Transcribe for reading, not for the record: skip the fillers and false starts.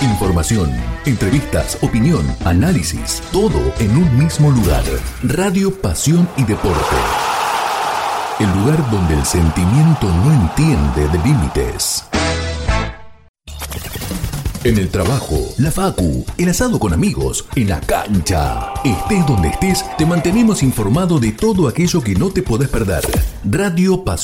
Información, entrevistas, opinión, análisis, todo en un mismo lugar. Radio Pasión y Deporte. El lugar donde el sentimiento no entiende de límites. En el trabajo, la facu, el asado con amigos, en la cancha. Estés donde estés, te mantenemos informado de todo aquello que no te podés perder. Radio Pasión.